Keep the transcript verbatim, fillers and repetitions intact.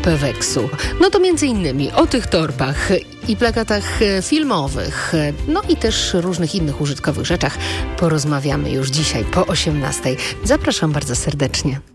Peweksu. No to między innymi o tych torbach i plakatach filmowych, no i też różnych innych użytkowych rzeczach porozmawiamy już dzisiaj po osiemnastej. Zapraszam bardzo serdecznie.